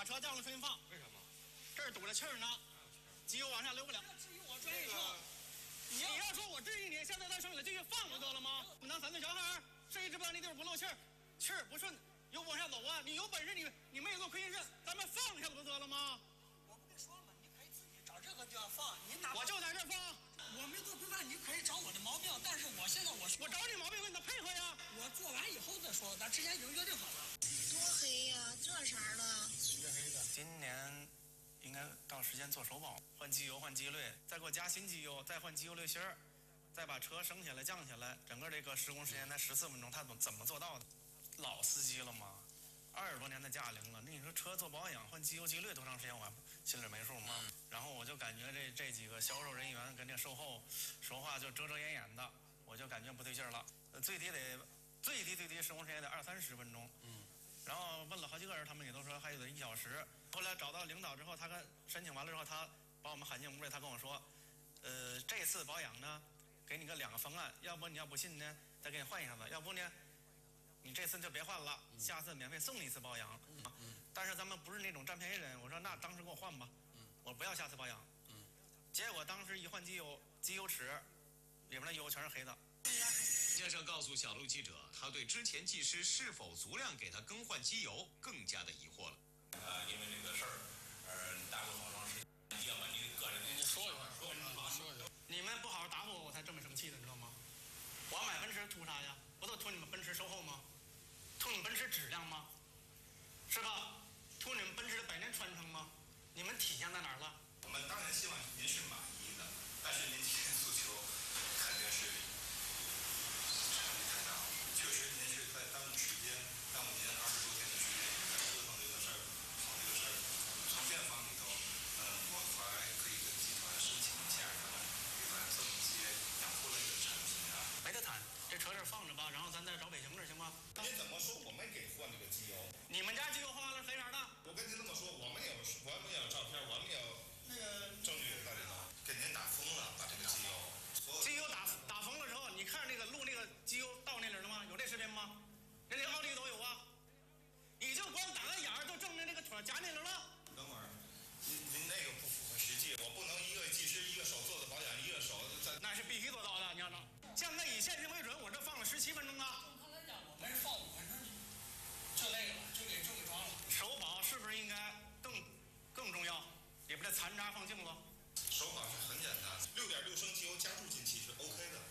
车这样重新放。 为什么？ 这儿堵着气儿呢，机油往下流不了。 至于我专业车， 你要说我质疑你，现在咱手里了，继续放不得了吗？你当咱那小孩儿，谁知道你地方不漏气儿，气儿不顺，油往下走啊！你有本事你没有做亏心事，咱们放下不就得了吗？ 我不跟你说了吗？你可以自己找这个地方放，你哪我就在这儿放。 我没做规范，你可以找我的毛病，但是我现在我找你毛病，你得配合呀。 我做完以后再说，咱之前已经约定好了。 多黑呀，这色儿的。 这黑的。 今年应该到时间做首保，换机油、换机滤，再给我加新机油，再换机油滤芯儿，再把车升起来、降起来，整个这个施工时间才14分钟，他怎么做到的？老司机了吗？20多年的驾龄了，那你说车做保养换机油机滤多长时间，我还心里没数吗？然后我就感觉这几个销售人员跟这售后说话就遮遮掩掩的，我就感觉不对劲儿了。最低施工时间得20-30分钟。然后问了好几个人，他们也都说还有得1小时。后来找到领导之后，他跟申请完了之后，他把我们喊进屋来，他跟我说，这次保养呢，给你个2个方案，要不你要不信呢，再给你换一下子，要不呢，你这次就别换了，下次免费送你1次保养。但是咱们不是那种占便宜人，我说那当时给我换吧，我不要下次保养。结果当时一换机油尺里边的油全是黑的。 先生告诉小路记者，他对之前技师是否足量给他更换机油更加的疑惑了。 因为这个事儿，耽误好长时间，要把你个人你说一下。 你们不好好答复我，我才这么生气的，你知道吗？我买奔驰图啥呀？不都图你们奔驰售后吗？图你们奔驰质量吗？是吧？图你们奔驰的100年传承吗？你们体现在哪儿了？ 我们当然希望您是满意的，但是您提的诉求肯定是差距太大了。确实，您是在耽误时间，耽误您20多天的时间，在折腾这个事儿，跑这个事儿。从这方里头，我还可以跟集团申请一下，他们给咱赠一些养护类的产品啊。 没得谈，这车这放着吧，然后咱再找北京这行吗？ 您怎么说？我们给换这个机油。 你们家机油换完了黑色的？ 我跟您这么说，我们有照片，我们有那个证据在里头，给您打封了，把这个机油。 机油打封了之后，你看那个录那个机油到那里了吗？有这视频吗？人家奥迪都有啊。你就光打个眼儿，就证明这个腿夹那里了。 等会儿，您那个不符合实际，我不能一个技师一个手做的保养，一个手在。 那是必须做到的，你要能。现在以现行为准，我这放了17分钟啊。 正常来讲，我们是放5分钟，就那个了，就给装了。 首保是不是应该更重要？里边的残渣放净了。 手保是很简单，6.6升机油加注进去是 OK 的。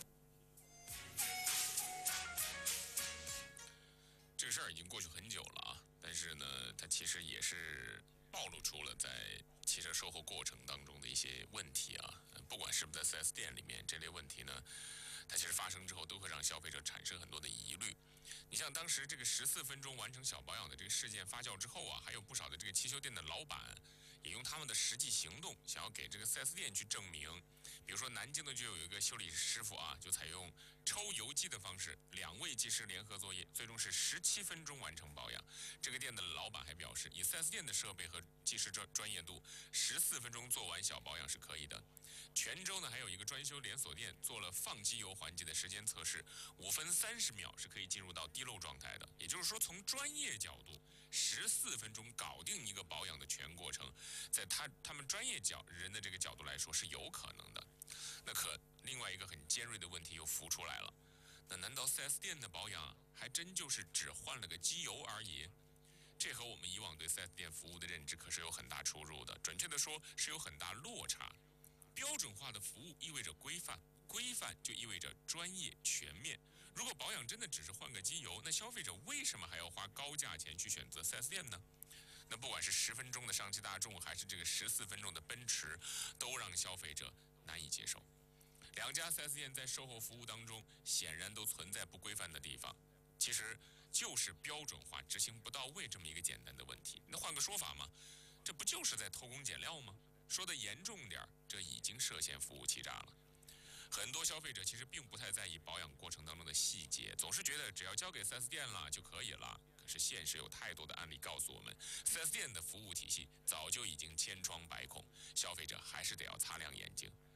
这个事儿已经过去很久了啊，但是呢，它其实也是暴露出了在汽车售后过程当中的一些问题啊。不管是不是在 4S 店里面，这类问题呢，它其实发生之后都会让消费者产生很多的疑虑。你像当时这个14分钟完成小保养的这个事件发酵之后啊，还有不少的这个汽修店的老板也用他们的实际行动想要给这个 4S 店去证明。比如说南京的就有一个修理师傅啊，就采用抽油机的方式，2位技师联合作业，最终是17分钟完成保养。这个店的老板还表示，以 4S 店的设备和技师专业度，14分钟做完小保养是可以的。泉州呢还有一个专修连锁店做了放机油环节的时间测试，5分30秒是可以进入到滴漏状态的。也就是说，从专业角度，14分钟搞定一个保养的全过程，在他们专业人的这个角度来说是有可能的。那可另外一个很尖锐的问题又浮出来了，那难道 4S 店的保养还真就是只换了个机油而已？这和我们以往对 4S 店服务的认知可是有很大出入的，准确的说是有很大落差。标准化的服务意味着规范，规范就意味着专业全面。如果保养真的只是换个机油，那消费者为什么还要花高价钱去选择 4S 店呢？那不管是10分钟的上汽大众，还是这个14分钟的奔驰，都让消费者难以接受。2家 4S 店在售后服务当中显然都存在不规范的地方，其实就是标准化执行不到位这么一个简单的问题。那换个说法嘛，这不就是在偷工减料吗？说的严重点，这已经涉嫌服务欺诈了。很多消费者其实并不太在意保养过程当中的细节，总是觉得只要交给 4S 店了就可以了。可是现实有太多的案例告诉我们， 4S 店的服务体系早就已经千疮百孔，消费者还是得要擦亮眼睛。